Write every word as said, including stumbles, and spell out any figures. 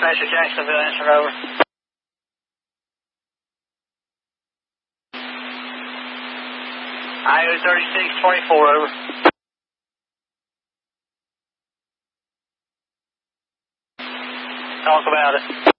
Dispatcher Jacksonville, answer over. I O thirty-six twenty-four, over. Talk about it.